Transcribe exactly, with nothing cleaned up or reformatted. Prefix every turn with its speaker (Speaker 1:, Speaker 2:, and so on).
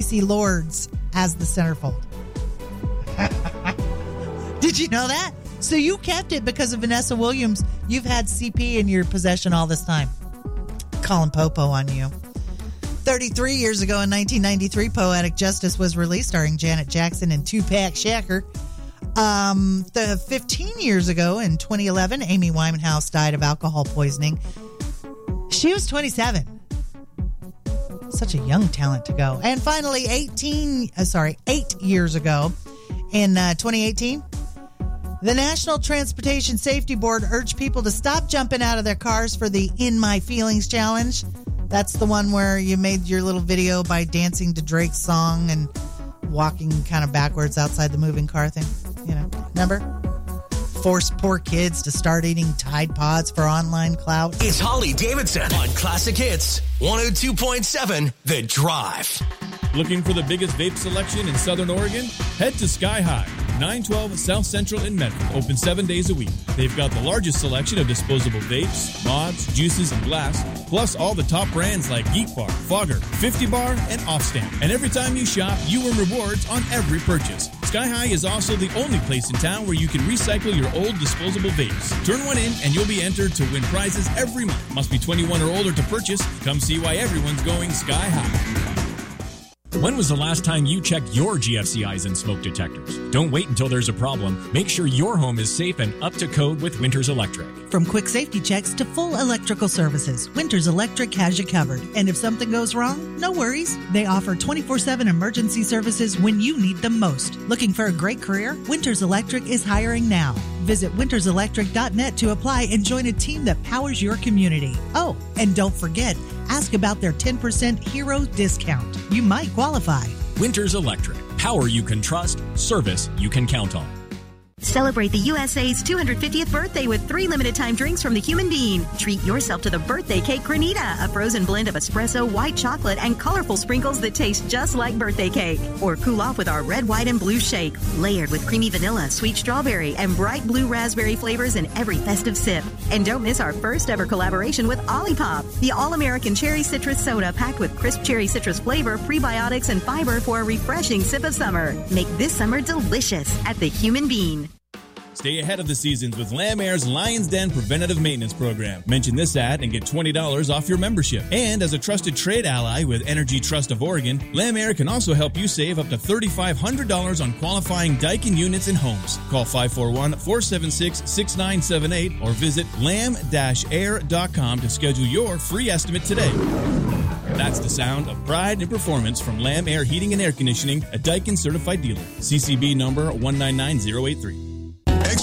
Speaker 1: Tracy Lords as the centerfold. Did you know that? So you kept it because of Vanessa Williams. You've had C P in your possession all this time. Calling Popo on you. thirty-three years ago in nineteen ninety-three, Poetic Justice was released, starring Janet Jackson and Tupac Shakur. Um, the fifteen years ago in twenty eleven, Amy Winehouse died of alcohol poisoning. She was twenty-seven. Such a young talent to go. And finally, eighteen, uh, sorry, eight years ago in uh, twenty eighteen, the National Transportation Safety Board urged people to stop jumping out of their cars for the In My Feelings Challenge. That's the one where you made your little video by dancing to Drake's song and walking kind of backwards outside the moving car thing. You know, remember? Force poor kids to start eating Tide Pods for online clout.
Speaker 2: It's Holly Davidson on Classic Hits one oh two point seven The Drive.
Speaker 3: Looking for the biggest vape selection in Southern Oregon? Head to Sky High, nine twelve South Central in Medford, open seven days a week. They've got the largest selection of disposable vapes, mods, juices, and glass, plus all the top brands like Geek Bar, Fogger, fifty bar, and Offstamp. And every time you shop, you earn rewards on every purchase. Sky High is also the only place in town where you can recycle your old disposable vapes. Turn one in and you'll be entered to win prizes every month. Must be twenty-one or older to purchase. Come see why everyone's going Sky High.
Speaker 4: When was the last time you checked your G F C Is and smoke detectors? Don't wait until there's a problem. Make sure your home is safe and up to code with Winters Electric.
Speaker 1: From quick safety checks to full electrical services, Winters Electric has you covered. And if something goes wrong, no worries. They offer twenty-four seven emergency services when you need them most. Looking for a great career? Winters Electric is hiring now. Visit winters electric dot net to apply and join a team that powers your community. Oh, and don't forget, ask about their ten percent hero discount. You might qualify.
Speaker 4: Winters Electric. Power you can trust. Service you can count on.
Speaker 5: Celebrate the U S A's two hundred fiftieth birthday with three limited-time drinks from the Human Bean. Treat yourself to the Birthday Cake Granita, a frozen blend of espresso, white chocolate, and colorful sprinkles that taste just like birthday cake. Or cool off with our red, white, and blue shake, layered with creamy vanilla, sweet strawberry, and bright blue raspberry flavors in every festive sip. And don't miss our first-ever collaboration with Olipop, the all-American cherry citrus soda packed with crisp cherry citrus flavor, prebiotics, and fiber for a refreshing sip of summer. Make this summer delicious at the Human Bean.
Speaker 3: Stay ahead of the seasons with Lamb Air's Lion's Den Preventative Maintenance Program. Mention this ad and get twenty dollars off your membership. And as a trusted trade ally with Energy Trust of Oregon, Lamb Air can also help you save up to three thousand five hundred dollars on qualifying Daikin units and homes. Call five four one, four seven six, six nine seven eight or visit lamb dash air dot com to schedule your free estimate today. That's the sound of pride and performance from Lamb Air Heating and Air Conditioning, a Daikin certified dealer. C C B number one nine nine zero eight three.